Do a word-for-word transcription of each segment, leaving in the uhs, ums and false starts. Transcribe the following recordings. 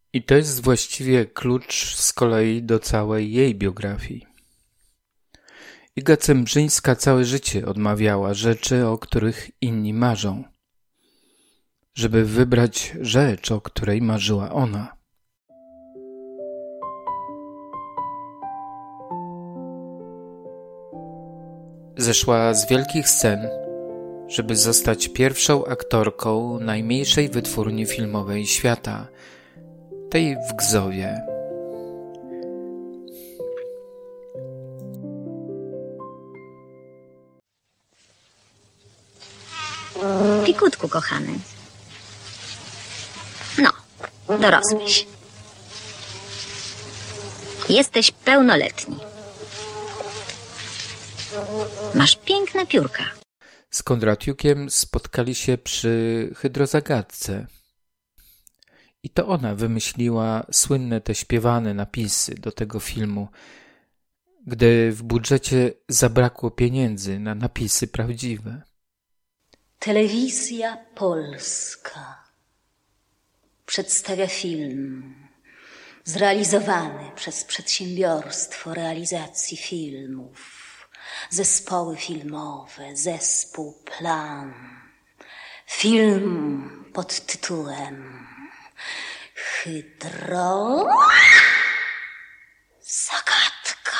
I to jest właściwie klucz z kolei do całej jej biografii. Iga Cembrzyńska całe życie odmawiała rzeczy, o których inni marzą, żeby wybrać rzecz, o której marzyła ona. Zeszła z wielkich scen, żeby zostać pierwszą aktorką najmniejszej wytwórni filmowej świata, tej w Gzowie. Pikutku, kochany. No, dorosłeś. Jesteś pełnoletni. Masz piękne piórka. Z Kondratiukiem spotkali się przy hydrozagadce. I to ona wymyśliła słynne te śpiewane napisy do tego filmu, gdy w budżecie zabrakło pieniędzy na napisy prawdziwe. Telewizja Polska przedstawia film zrealizowany przez Przedsiębiorstwo Realizacji Filmów, Zespoły Filmowe, Zespół Plan. Film pod tytułem Hydro... Zagadka.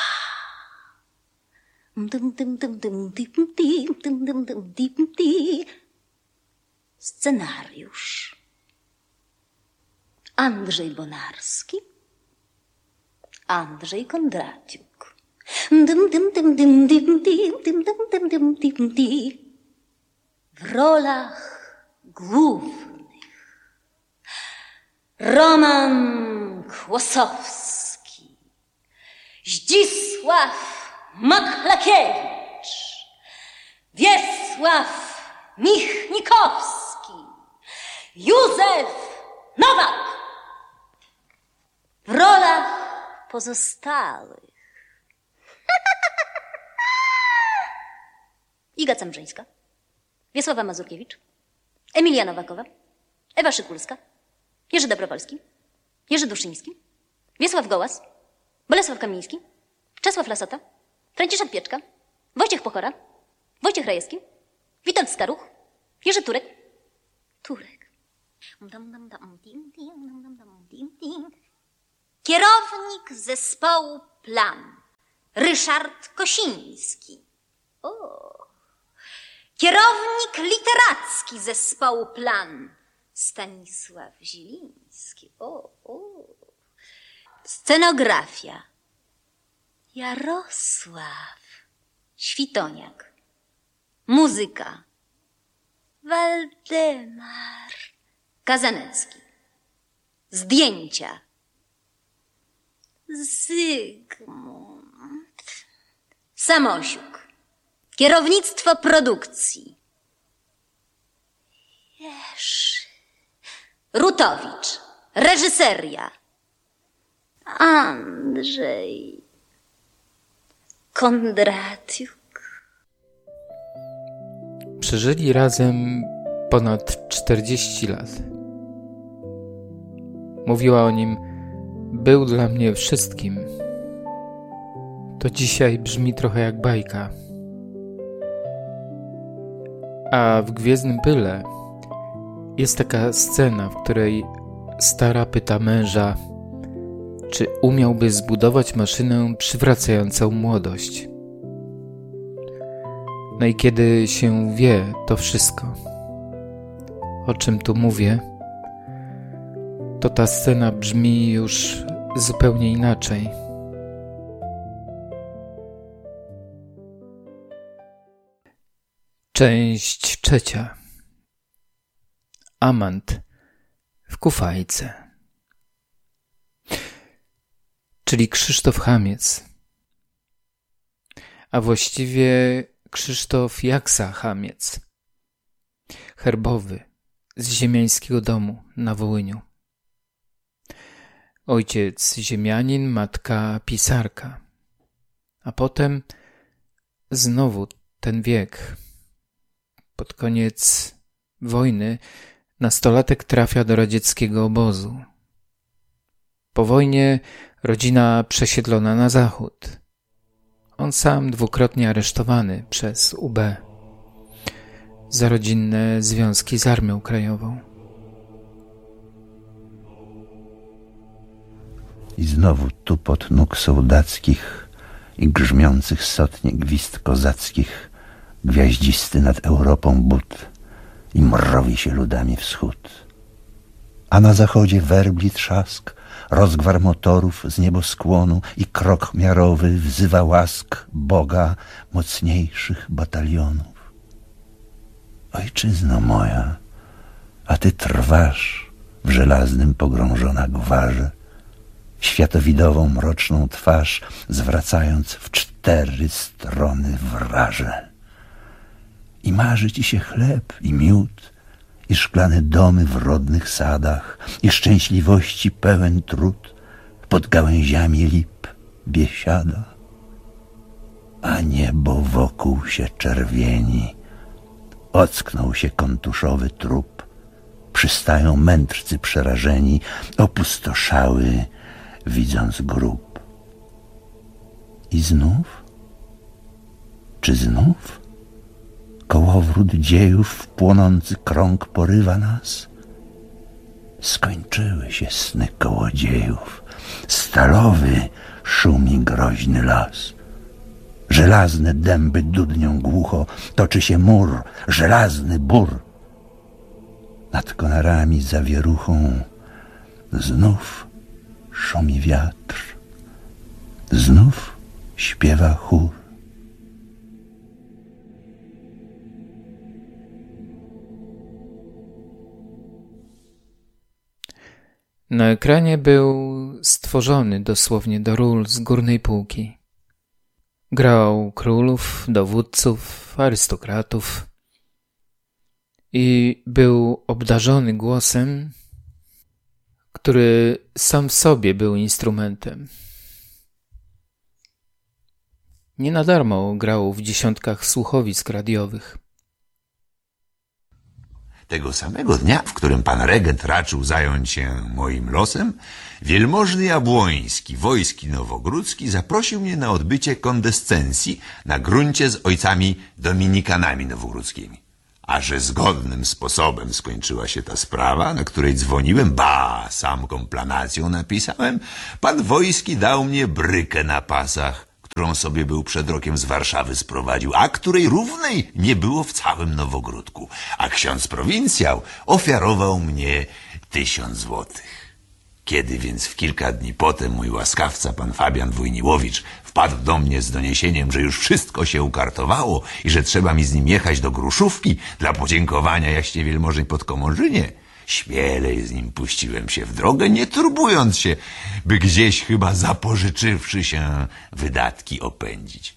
Scenariusz Andrzej Bonarski, Andrzej Kondratiuk. W rolach głównych Roman Kłosowski, Zdzisław Maklakiewicz, Wiesław Michnikowski, Józef Nowak. W rolach pozostałych Iga Cembrzyńska, Wiesława Mazurkiewicz, Emilia Nowakowa, Ewa Szykulska, Jerzy Dobrowolski, Jerzy Duszyński, Wiesław Gołas, Bolesław Kamiński, Czesław Lasota, Franciszek Pieczka, Wojciech Pochora, Wojciech Rajewski, Witold Staruch, Jerzy Turek. Turek. Kierownik zespołu Plan Ryszard Kosiński. O. Kierownik literacki zespołu Plan Stanisław Zieliński. O, o. Scenografia Jarosław Świtoniak. Muzyka Waldemar Kazanecki. Zdjęcia Zygmunt Samosiuk. Kierownictwo produkcji Jerzy Rutowicz. Reżyseria Andrzej Kondratiuk. Przeżyli razem ponad czterdzieści lat. Mówiła o nim: był dla mnie wszystkim. To dzisiaj brzmi trochę jak bajka. A w Gwiezdnym Pyle jest taka scena, w której stara pyta męża, czy umiałby zbudować maszynę przywracającą młodość. No i kiedy się wie to wszystko, o czym tu mówię, to ta scena brzmi już zupełnie inaczej. Część trzecia. Amant w kufajce. Czyli Krzysztof Chamiec. A właściwie Krzysztof Jaksa Chamiec. Herbowy, z ziemiańskiego domu na Wołyniu. Ojciec ziemianin, matka pisarka. A potem znowu ten wiek. Pod koniec wojny nastolatek trafia do radzieckiego obozu. Po wojnie rodzina przesiedlona na zachód. On sam dwukrotnie aresztowany przez U B za rodzinne związki z Armią Krajową. I znowu tupot nóg sołdackich i grzmiących sotnie gwizd kozackich, gwiaździsty nad Europą but i mrowi się ludami wschód. A na zachodzie werbli trzask, rozgwar motorów z nieboskłonu i krok miarowy wzywa łask Boga mocniejszych batalionów. Ojczyzno moja, a ty trwasz w żelaznym pogrążona gwarze, światowidową mroczną twarz zwracając w cztery strony wraże. I marzy ci się chleb i miód, i szklane domy w rodnych sadach, i szczęśliwości pełen trud pod gałęziami lip biesiada. A niebo wokół się czerwieni, ocknął się kontuszowy trup, przystają mędrcy przerażeni, opustoszały, widząc grób. I znów? Czy znów? Kołowrót dziejów w płonący krąg porywa nas? Skończyły się sny kołodziejów. Stalowy szumi groźny las. Żelazne dęby dudnią głucho, toczy się mur, żelazny bór. Nad konarami zawieruchą znów szumi wiatr, znów śpiewa chór. Na ekranie był stworzony dosłownie do ról z górnej półki. Grał królów, dowódców, arystokratów i był obdarzony głosem, który sam w sobie był instrumentem. Nie na darmo grał w dziesiątkach słuchowisk radiowych. Tego samego dnia, w którym pan regent raczył zająć się moim losem, wielmożny Jabłoński, wojski nowogródzki, zaprosił mnie na odbycie kondescencji na gruncie z ojcami dominikanami nowogródzkimi. A że zgodnym sposobem skończyła się ta sprawa, na której dzwoniłem, ba, sam komplanacją napisałem, pan Wojski dał mnie brykę na pasach, którą sobie był przed rokiem z Warszawy sprowadził, a której równej nie było w całym Nowogródku. A ksiądz prowincjał ofiarował mnie tysiąc złotych. Kiedy więc w kilka dni potem mój łaskawca, pan Fabian Wojniłowicz, wpadł do mnie z doniesieniem, że już wszystko się ukartowało i że trzeba mi z nim jechać do Gruszówki dla podziękowania jaśnie wielmożnej podkomorzynie, śmielej z nim puściłem się w drogę, nie turbując się, by gdzieś chyba zapożyczywszy się wydatki opędzić.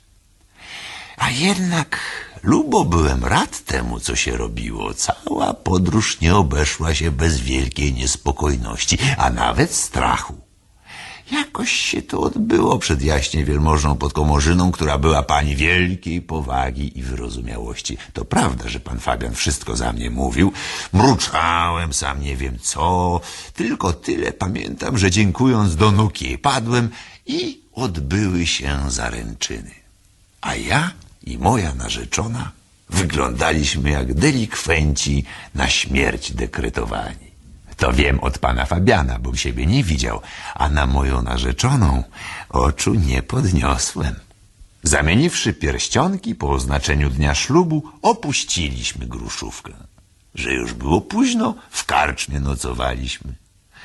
A jednak lubo byłem rad temu, co się robiło. Cała podróż nie obeszła się bez wielkiej niespokojności, a nawet strachu. Jakoś się to odbyło przed jaśnie wielmożną podkomorzyną, która była pani wielkiej powagi i wyrozumiałości. To prawda, że pan Fabian wszystko za mnie mówił. Mruczałem, sam nie wiem co. Tylko tyle pamiętam, że dziękując do nóg jej padłem i odbyły się zaręczyny. A ja i moja narzeczona wyglądaliśmy jak delikwenci na śmierć dekretowani. To wiem od pana Fabiana, bo siebie nie widział, a na moją narzeczoną oczu nie podniosłem. Zamieniwszy pierścionki po oznaczeniu dnia ślubu, opuściliśmy Gruszówkę. Że już było późno, w karczmie nocowaliśmy.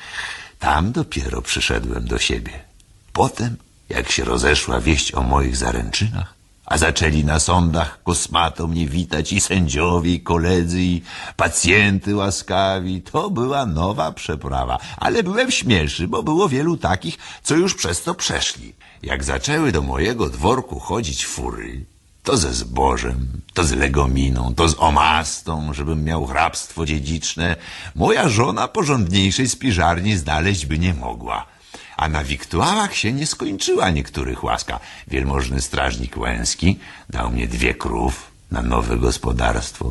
Tam dopiero przyszedłem do siebie. Potem, jak się rozeszła wieść o moich zaręczynach, a zaczęli na sądach kosmato mnie witać i sędziowie, i koledzy, i pacjenty łaskawi. To była nowa przeprawa, ale byłem śmielszy, bo było wielu takich, co już przez to przeszli. Jak zaczęły do mojego dworku chodzić fury, to ze zbożem, to z legominą, to z omastą, żebym miał hrabstwo dziedziczne, moja żona porządniejszej spiżarni znaleźć by nie mogła. A na wiktuałach się nie skończyła niektórych łaska. Wielmożny strażnik Łęski dał mnie dwie krów na nowe gospodarstwo.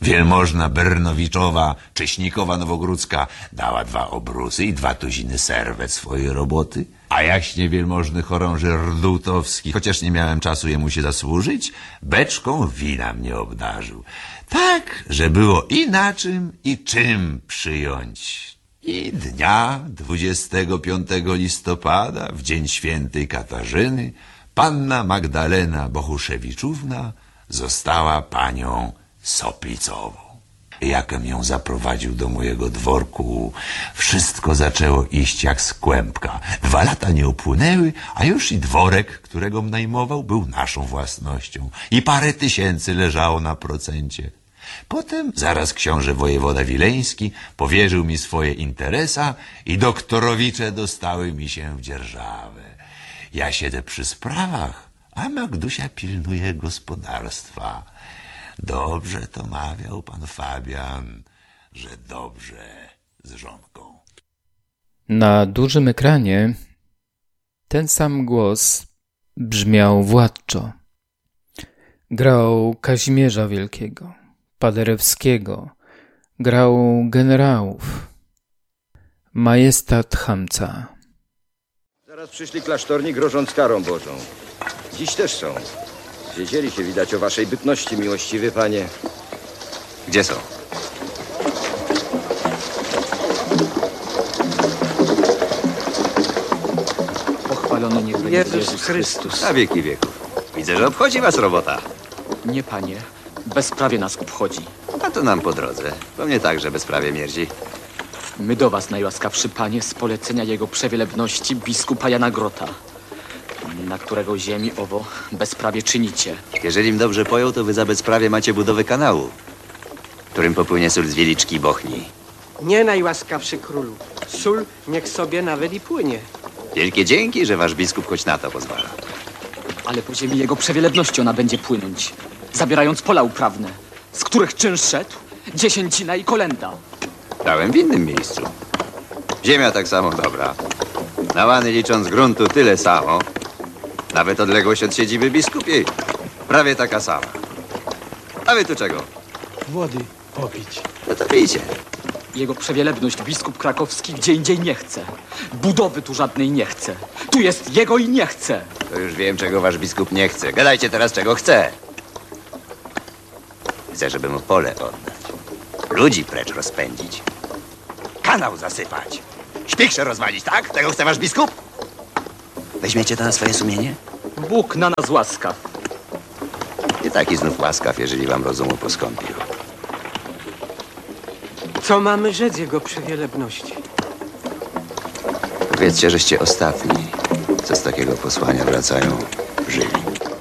Wielmożna Bernowiczowa, Cześnikowa Nowogródzka dała dwa obrusy i dwa tuziny serwet swojej roboty, a jaśnie wielmożny chorąży Rdutowski, chociaż nie miałem czasu jemu się zasłużyć, beczką wina mnie obdarzył. Tak, że było i na czym, i czym przyjąć. I dnia dwudziestego piątego listopada, w dzień świętej Katarzyny, panna Magdalena Bohuszewiczówna została panią Soplicową. Jakem ją zaprowadził do mojego dworku, wszystko zaczęło iść jak z kłębka. Dwa lata nie upłynęły, a już i dworek, którego najmował, był naszą własnością i parę tysięcy leżało na procencie. Potem zaraz książę wojewoda wileński powierzył mi swoje interesa i doktorowicze dostały mi się w dzierżawę. Ja siedzę przy sprawach, a Magdusia pilnuje gospodarstwa. Dobrze to mawiał pan Fabian, że dobrze z żonką. Na dużym ekranie ten sam głos brzmiał władczo. Grał Kazimierza Wielkiego, Paderewskiego, grał generałów, majestat Hamca. Zaraz przyszli klasztorni, grożąc karą Bożą. Dziś też są. Wiedzieli się, widać, o waszej bytności, miłościwy panie. Gdzie są? Pochwalony niech będzie Jezus Chrystus. Na wieki wieków. Widzę, że obchodzi was robota. Nie, panie. Bezprawie nas obchodzi. A to nam po drodze. Bo mnie także bezprawie mierdzi. My do was, najłaskawszy panie, z polecenia jego przewielebności biskupa Jana Grota, na którego ziemi owo bezprawie czynicie. Jeżeli im dobrze pojął, to wy za bezprawie macie budowę kanału, którym popłynie sól z Wieliczki i Bochni. Nie, najłaskawszy królu. Sól niech sobie nawet i płynie. Wielkie dzięki, że wasz biskup choć na to pozwala. Ale po ziemi jego przewielebności ona będzie płynąć, zabierając pola uprawne, z których czyn szedł dziesięcina i kolęda. Dałem w innym miejscu. Ziemia tak samo dobra. Na łany licząc gruntu tyle samo. Nawet odległość od siedziby biskupiej prawie taka sama. A wy tu czego? Wody popić. No to pijcie. Jego przewielebność biskup krakowski gdzie indziej nie chce. Budowy tu żadnej nie chce. Tu jest jego i nie chce. To już wiem, czego wasz biskup nie chce. Gadajcie teraz, czego chce. Chcę, żeby mu pole oddać. Ludzi precz rozpędzić. Kanał zasypać. Śpichrzę rozwalić, tak? Tego chce wasz biskup? Weźmiecie to na swoje sumienie? Bóg na nas łaskaw. Nie taki znów łaskaw, jeżeli wam rozumu poskąpił. Co mamy rzec jego przewielebności? Powiedzcie, żeście ostatni, co z takiego posłania wracają żywi.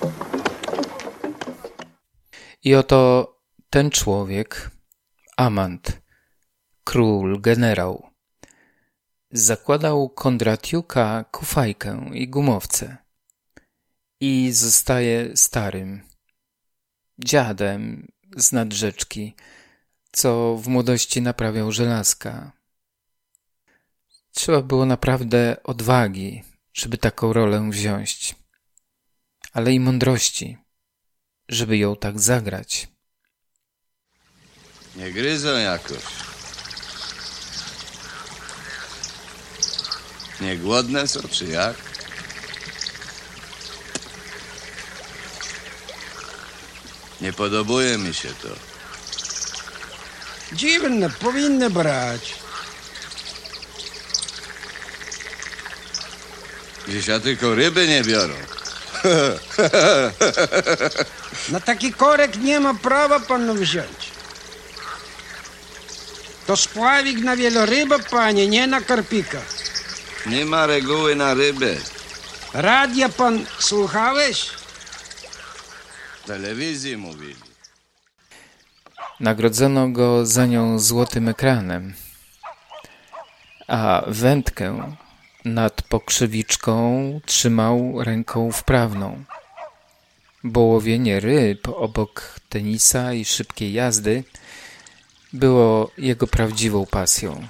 I oto ten człowiek, Amant, król, generał, zakładał Kondratiuka, kufajkę i gumowce i zostaje starym dziadem z nad rzeczki, co w młodości naprawiał żelazka. Trzeba było naprawdę odwagi, żeby taką rolę wziąć, ale i mądrości, żeby ją tak zagrać. Nie gryzą jakoś. Nie głodne są, czy jak? Nie podobuje mi się to. Dziwne, powinny brać. Gdzieś ja tylko ryby nie biorą. Na taki korek nie ma prawa panu wziąć. To spławik na wieloryba, panie, nie na karpika. Nie ma reguły na rybę. Radia pan słuchałeś? W telewizji mówili. Nagrodzono go za nią złotym ekranem, a wędkę nad pokrzywiczką trzymał ręką wprawną, bo łowienie ryb obok tenisa i szybkiej jazdy było jego prawdziwą pasją.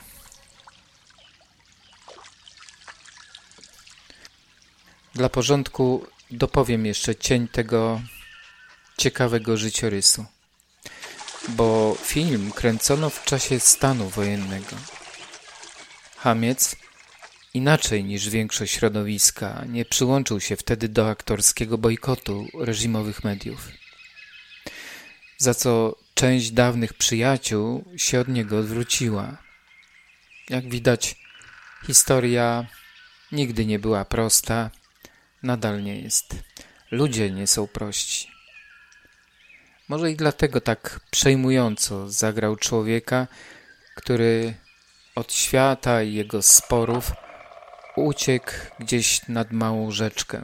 Dla porządku dopowiem jeszcze cień tego ciekawego życiorysu. bo film kręcono w czasie stanu wojennego. Hamiec, inaczej niż większość środowiska, nie przyłączył się wtedy do aktorskiego bojkotu reżimowych mediów, za co część dawnych przyjaciół się od niego odwróciła. Jak widać, historia nigdy nie była prosta, nadal nie jest. Ludzie nie są prości. Może i dlatego tak przejmująco zagrał człowieka, który od świata i jego sporów uciekł gdzieś nad małą rzeczkę.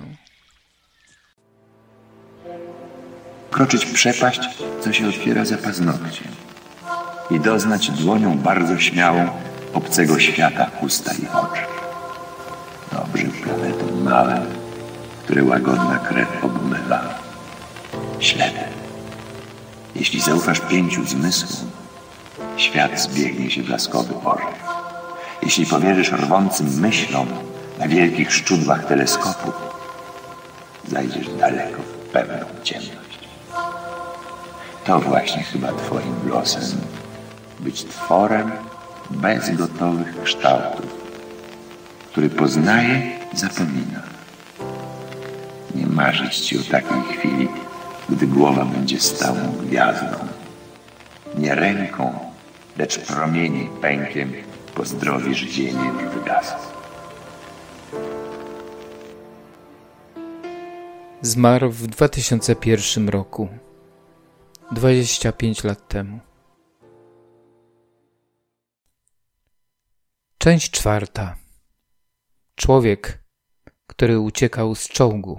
Kroczyć w przepaść, co się otwiera za paznokciem i doznać dłonią bardzo śmiałą obcego świata usta i oczy. Dobrzy planetom małe, które łagodna krew obmywa. Ślepy. Jeśli zaufasz pięciu zmysłom, świat zbiegnie się blaskowy orzech. Jeśli powierzysz rwącym myślom na wielkich szczudłach teleskopu, zajdziesz daleko w pewną ciemność. To właśnie chyba twoim losem, być tworem bez gotowych kształtów, który poznaje i zapomina. Nie marzyć ci o takiej chwili, gdy głowa będzie stałą gwiazdą. Nie ręką, lecz promieni pękiem pozdrowisz ziemię już wygasł. Zmarł w dwa tysiące pierwszym roku, dwadzieścia pięć lat temu. Część czwarta. Człowiek, który uciekał z czołgu.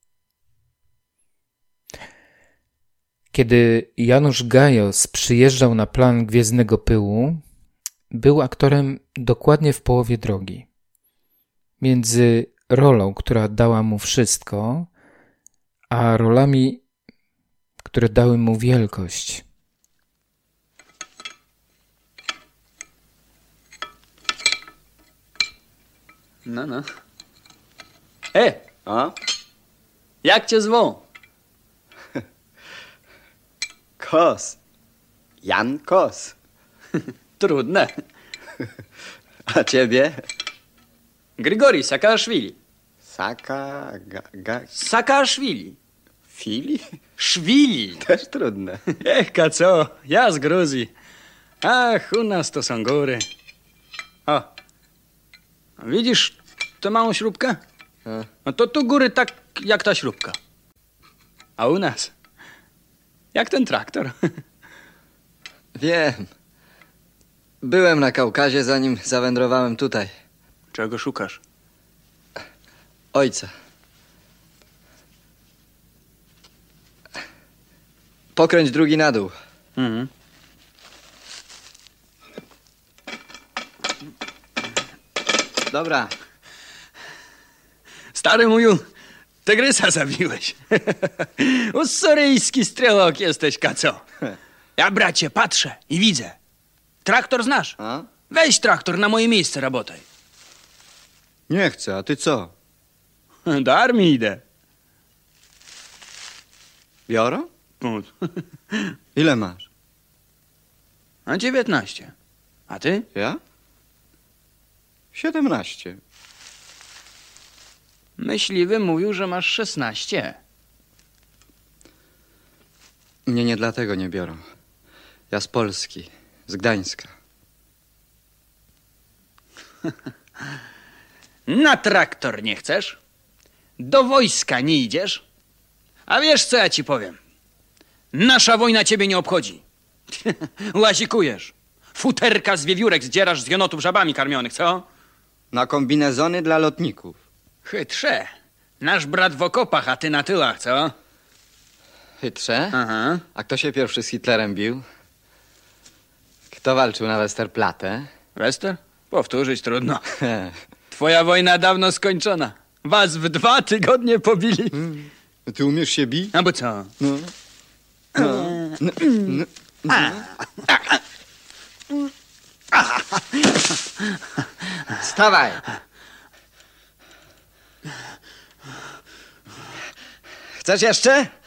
Kiedy Janusz Gajos przyjeżdżał na plan Gwiezdnego Pyłu, był aktorem dokładnie w połowie drogi. Między rolą, która dała mu wszystko, a rolami, które dały mu wielkość. No, no. E, a? Jak cię zwą? Kos. Jan Kos. Trudne. A ciebie? Grigori Saakaszwili. Saka... Ga, ga... Saakaszwili. Fili? Szwili. Też trudne. Ech, co? Ja z Gruzji. Ach, u nas to są góry. O. Widzisz tę małą śrubkę? A. No to tu góry tak jak ta śrubka. A u nas? Jak ten traktor. Wiem. Byłem na Kaukazie, zanim zawędrowałem tutaj. Czego szukasz? Ojca. Pokręć drugi na dół. Mhm. Dobra. Stary móju, tygrysa zabiłeś. Ussyryjski strzelok jesteś, kaco. Ja, bracie, patrzę i widzę. Traktor znasz? A? Weź traktor na moje miejsce, rabotaj. Nie chcę, a ty co? Do armii idę. Biorą? Ile masz? A dziewiętnaście. A ty? Ja? Siedemnaście. Myśliwy mówił, że masz szesnaście. Mnie nie dlatego nie biorą. Ja z Polski, z Gdańska. Na traktor nie chcesz? Do wojska nie idziesz? A wiesz, co ja ci powiem? Nasza wojna ciebie nie obchodzi. Łazikujesz. Futerka z wiewiórek zdzierasz z jenotów żabami karmionych, co? Na kombinezony dla lotników. Chytrze. Nasz brat w okopach, a ty na tyłach, co? Chytrze? Aha. A kto się pierwszy z Hitlerem bił? Kto walczył na Westerplatte? Wester? Powtórzyć trudno. Twoja wojna dawno skończona. Was w dwa tygodnie pobili. Hmm. Ty umiesz się bić? A bo co? No. No. No. No. No. Wstawaj! Chcesz jeszcze?